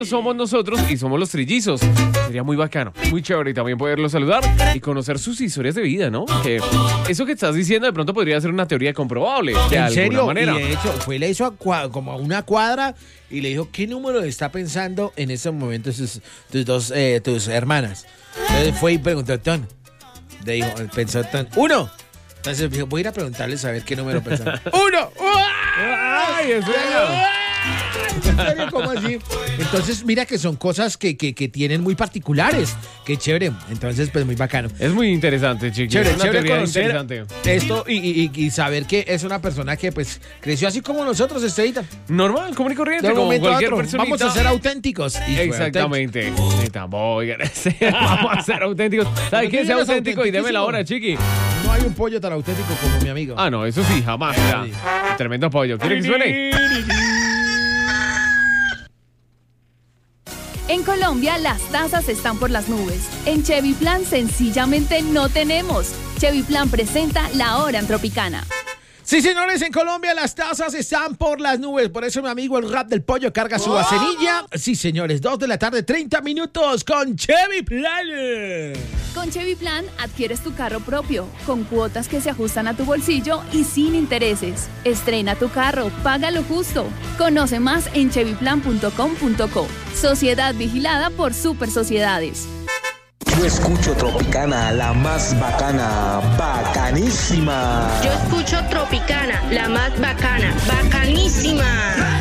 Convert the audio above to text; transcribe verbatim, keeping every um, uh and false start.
somos nosotros y somos los trillizos. Sería muy bacano, muy chévere y también poderlos saludar y conocer sus historias de vida, ¿no? Que eso que estás diciendo de pronto podría ser una teoría comprobable. De ¿En alguna serio? manera. Y de hecho, fue, le hizo a cua- como a una cuadra y le dijo, ¿qué número está pensando en este momento sus, tus dos, eh, tus hermanas? Entonces fue y preguntó, Ton. Le dijo, pensó Ton, uno. Entonces dijo, voy a ir a preguntarles a ver qué número pensaron. ¡Uno! Ay, ¿en serio? ¿En serio? ¿Cómo así? Entonces, mira que son cosas que, que, que tienen muy particulares. Qué chévere. Entonces, pues muy bacano. Es muy interesante, chiquillos. Chévere, Es una chévere teoría conocer interesante. esto y, y, y saber que es una persona que pues creció así como nosotros, Estrellita. Normal, común y corriente, De un como momento a cualquier otro. personita. Vamos a ser auténticos. Y fue Exactamente. Sí, tampoco, oigan, vamos a ser auténticos. ¿Sabe qué? Sea eres auténtico y deme la autentiquísimo. hora, chiqui. auténtico. No hay un pollo tan auténtico como mi amigo. Ah, no, eso sí, jamás. Ya. Tremendo pollo. ¿Quiere que suene? En Colombia las tasas están por las nubes. En Chevy Plan sencillamente no tenemos. Chevy Plan presenta La Hora en Tropicana. Sí, señores, en Colombia las tasas están por las nubes. Por eso mi amigo el rap del pollo carga su vaselilla. Sí, señores, dos de la tarde, treinta minutos con Chevy Plan. Con Chevy Plan adquieres tu carro propio, con cuotas que se ajustan a tu bolsillo y sin intereses. Estrena tu carro, págalo justo. Conoce más en chevy plan punto com punto co. Sociedad vigilada por Super Sociedades. Yo escucho Tropicana, la más bacana, bacanísima. Yo escucho Tropicana, la más bacana, bacanísima.